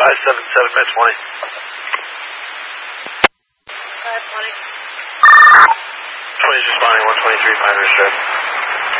577 by 20. 520. 20's responding, 123, 500 strip.